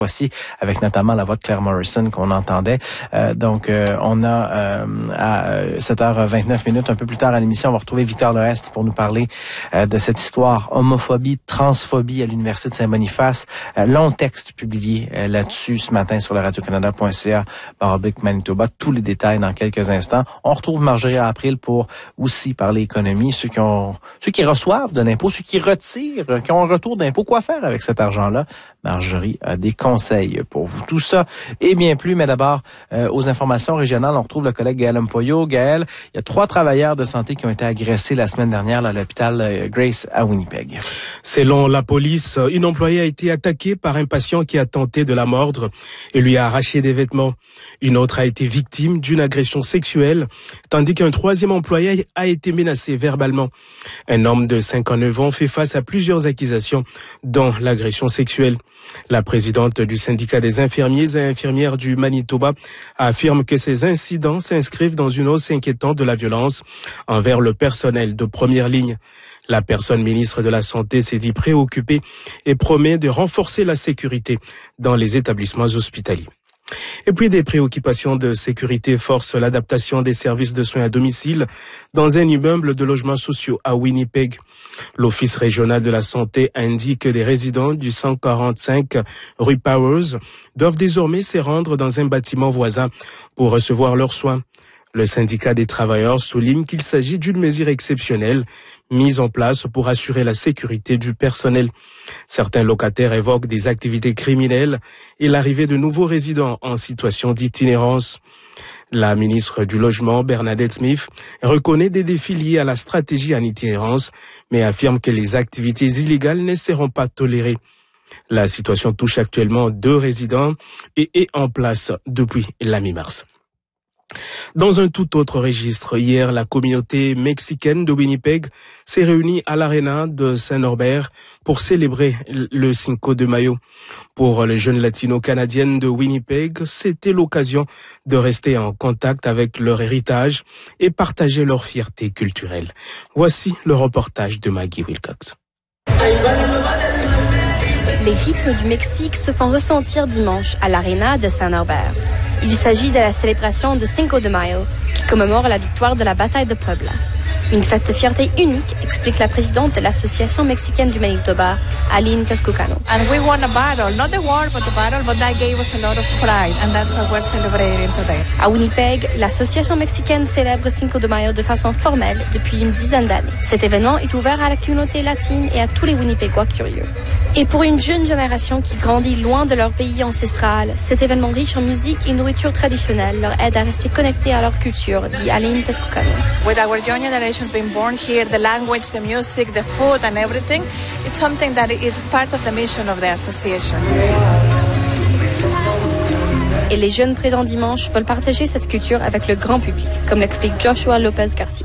Voici avec notamment la voix de Claire Morrison qu'on entendait. On a à 7h29 un peu plus tard à l'émission, on va retrouver Victor Leheste pour nous parler de cette histoire homophobie, transphobie à l'Université de Saint-Boniface. Long texte publié là-dessus ce matin sur le radio-canada.ca/Manitoba. Tous les détails dans quelques instants. On retrouve Marjorie April pour aussi parler économie. Ceux qui reçoivent de l'impôt, ceux qui retirent, qui ont un retour d'impôt. Quoi faire avec cet argent-là? Marjorie a des conseils pour vous. Tout ça et bien plus, mais d'abord, aux informations régionales, on retrouve le collègue Gaël Mpoyo. Gaël, il y a 3 travailleurs de santé qui ont été agressés la semaine dernière à l'hôpital Grace à Winnipeg. Selon la police, une employée a été attaquée par un patient qui a tenté de la mordre et lui a arraché des vêtements. Une autre a été victime d'une agression sexuelle, tandis qu'un 3e employé a été menacé verbalement. Un homme de 59 ans fait face à plusieurs accusations, dont l'agression sexuelle. La présidente du syndicat des infirmiers et infirmières du Manitoba affirme que ces incidents s'inscrivent dans une hausse inquiétante de la violence envers le personnel de première ligne. La personne ministre de la Santé s'est dit préoccupée et promet de renforcer la sécurité dans les établissements hospitaliers. Et puis des préoccupations de sécurité forcent l'adaptation des services de soins à domicile dans un immeuble de logements sociaux à Winnipeg. L'Office régional de la santé indique que les résidents du 145 rue Powers doivent désormais se rendre dans un bâtiment voisin pour recevoir leurs soins. Le syndicat des travailleurs souligne qu'il s'agit d'une mesure exceptionnelle mise en place pour assurer la sécurité du personnel. Certains locataires évoquent des activités criminelles et l'arrivée de nouveaux résidents en situation d'itinérance. La ministre du Logement, Bernadette Smith, reconnaît des défis liés à la stratégie en itinérance, mais affirme que les activités illégales ne seront pas tolérées. La situation touche actuellement 2 résidents et est en place depuis la mi-mars. Dans un tout autre registre, hier, la communauté mexicaine de Winnipeg s'est réunie à l'Arena de Saint-Norbert pour célébrer le Cinco de Mayo. Pour les jeunes latino-canadiennes de Winnipeg, c'était l'occasion de rester en contact avec leur héritage et partager leur fierté culturelle. Voici le reportage de Maggie Wilcox. Les rythmes du Mexique se font ressentir dimanche à l'Arena de Saint-Norbert. Il s'agit de la célébration de Cinco de Mayo, qui commémore la victoire de la bataille de Puebla. Une fête de fierté unique, explique la présidente de l'Association mexicaine du Manitoba, Aline Cascucano. And we won a battle, not the war, but the battle, but that gave us a lot of pride, and that's what we're celebrating today. À Winnipeg, l'Association mexicaine célèbre Cinco de Mayo de façon formelle depuis une dizaine d'années. Cet événement est ouvert à la communauté latine et à tous les Winnipégois curieux. Et pour une jeune génération qui grandit loin de leur pays ancestral, cet événement riche en musique et nourriture traditionnelle leur aide à rester connectés à leur culture, dit Aline Cascucano. With our young generation being born here, the language, the music, the food and everything, it's something that is part of the mission of the association. Et les jeunes présents dimanche veulent partager cette culture avec le grand public, comme l'explique Joshua Lopez Garcia.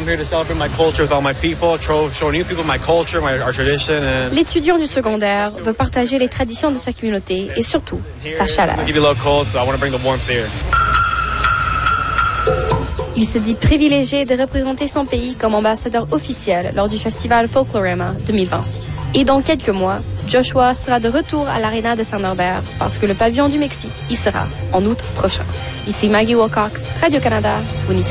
L'étudiant du secondaire veut partager les traditions de sa communauté et surtout sa chaleur. Il se dit privilégié de représenter son pays comme ambassadeur officiel lors du festival Folklorama 2026. Et dans quelques mois, Joshua sera de retour à l'Arena de Saint-Norbert parce que le pavillon du Mexique y sera en août prochain. Ici Maggie Wilcox, Radio-Canada, Winnipeg.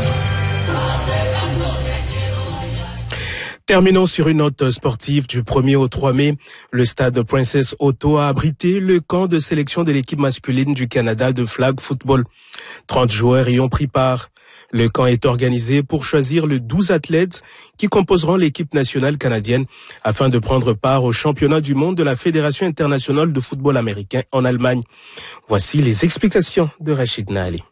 Terminons sur une note sportive. Du 1er au 3 mai, le stade Princess Auto a abrité le camp de sélection de l'équipe masculine du Canada de flag football. 30 joueurs y ont pris part. Le camp est organisé pour choisir les 12 athlètes qui composeront l'équipe nationale canadienne afin de prendre part au championnat du monde de la Fédération internationale de football américain en Allemagne. Voici les explications de Rachid Nahali.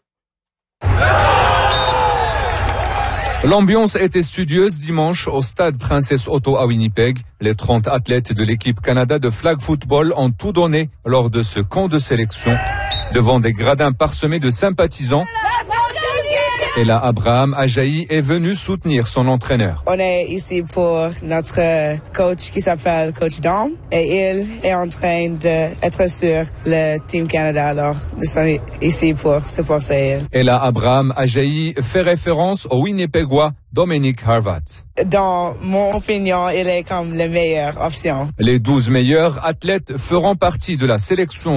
L'ambiance était studieuse dimanche au stade Princess Auto à Winnipeg. Les 30 athlètes de l'équipe Canada de flag football ont tout donné lors de ce camp de sélection devant des gradins parsemés de sympathisants. Et là, Abraham Ajaï est venu soutenir son entraîneur. On est ici pour notre coach qui s'appelle Coach Dom et il est en train d'être sur le Team Canada. Alors, nous sommes ici pour supporter il. Et là, Abraham Ajaï fait référence au Winnipégois Dominic Harvat. Dans mon opinion, il est comme la meilleure option. Les 12 meilleurs athlètes feront partie de la sélection